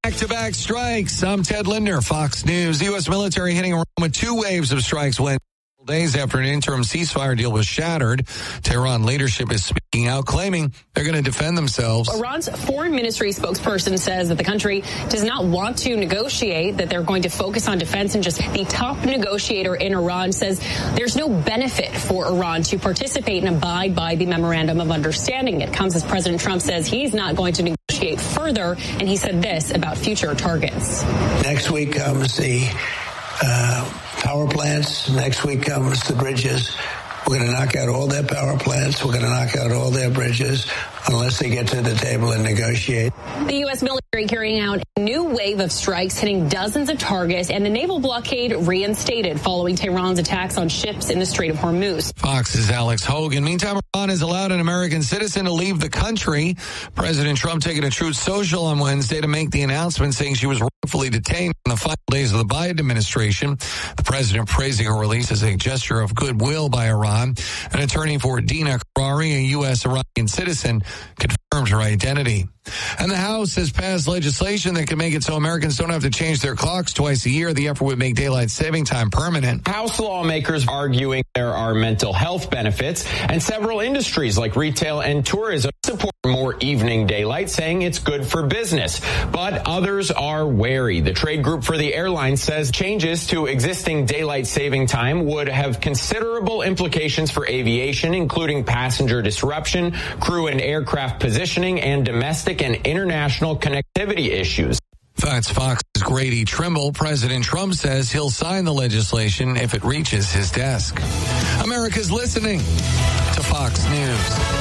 Back-to-back strikes. I'm Ted Linder, Fox News. The U.S. military hitting Iran with 2 waves of strikes when days after an interim ceasefire deal was shattered. Tehran leadership is speaking out, claiming they're going to defend themselves. Iran's foreign ministry spokesperson says that the country does not want to negotiate, that they're going to focus on defense, and just the top negotiator in Iran says there's no benefit for Iran to participate and abide by the memorandum of understanding. It comes as President Trump says he's not going to negotiate further, and he said this about future targets. Next week comes the power plants. Next week comes the bridges. We're going to knock out all their power plants. We're going to knock out all their bridges unless they get to the table and negotiate. The U.S. military carrying out a new wave of strikes, hitting dozens of targets, and the naval blockade reinstated following Tehran's attacks on ships in the Strait of Hormuz. Fox's Alex Hogan. Meantime, Iran has allowed an American citizen to leave the country. President Trump taking a Truth Social on Wednesday to make the announcement, saying she was wrongfully detained in the final days of the Biden administration. The president praising her release as a gesture of goodwill by Iran. An attorney for Dina Karari, a U.S. Iranian citizen, confirmed her identity. And the House has passed legislation that can make it so Americans don't have to change their clocks twice a year. The effort would make daylight saving time permanent. House lawmakers arguing there are mental health benefits, and several industries like retail and tourism support more evening daylight, saying it's good for business. But others are wary. The trade group for the airlines says changes to existing daylight saving time would have considerable implications for aviation, including passenger disruption, crew and aircraft positioning, and domestic and international connectivity issues. That's Fox's Grady Trimble. President Trump says he'll sign the legislation if it reaches his desk. America's listening to Fox News.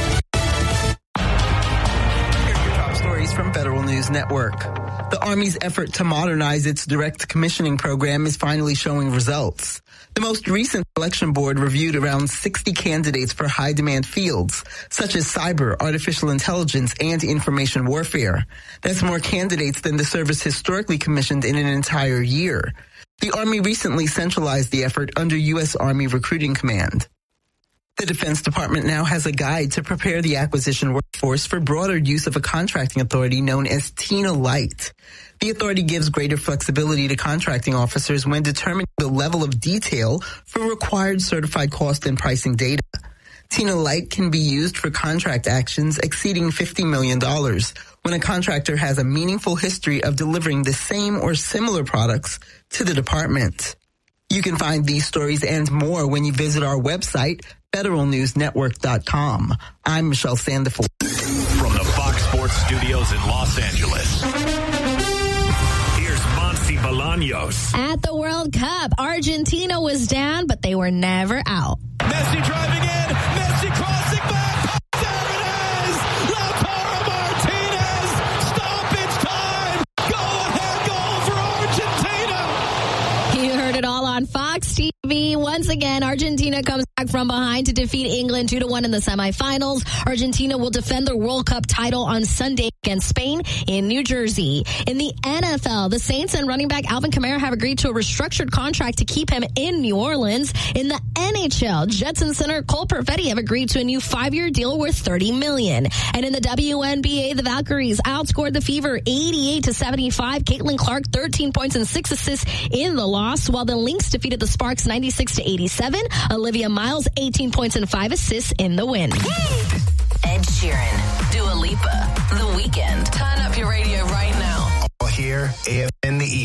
From Federal News Network. The Army's effort to modernize its direct commissioning program is finally showing results. The most recent selection board reviewed around 60 candidates for high-demand fields, such as cyber, artificial intelligence, and information warfare. That's more candidates than the service historically commissioned in an entire year. The Army recently centralized the effort under U.S. Army Recruiting Command. The Defense Department now has a guide to prepare the acquisition workforce for broader use of a contracting authority known as TINA Light. The authority gives greater flexibility to contracting officers when determining the level of detail for required certified cost and pricing data. TINA Light can be used for contract actions exceeding $50 million when a contractor has a meaningful history of delivering the same or similar products to the department. You can find these stories and more when you visit our website, federalnewsnetwork.com. I'm Michelle Sandiford. From the Fox Sports Studios in Los Angeles, here's Monty Bolaños. At the World Cup, Argentina was down, but they were never out. Messi driving in, Messi crossing back. There it is! Lautaro Martinez! Stoppage time! Go-ahead goal for Argentina! You heard it all on Fox TV. Once again, Argentina comes back from behind to defeat England 2-1 in the semifinals. Argentina will defend their World Cup title on Sunday against Spain in New Jersey. In the NFL, the Saints and running back Alvin Kamara have agreed to a restructured contract to keep him in New Orleans. In the NHL, Jets and center Cole Perfetti have agreed to a new 5-year deal worth $30 million. And in the WNBA, the Valkyries outscored the Fever 88-75. Caitlin Clark 13 points and 6 assists in the loss, while the Lynx defeated the Sparks 96-87. Olivia Miles 18 points and 5 assists in the win. Ed Sheeran, Dua Lipa, The Weeknd. Turn up your radio right now. All here, AFN the E.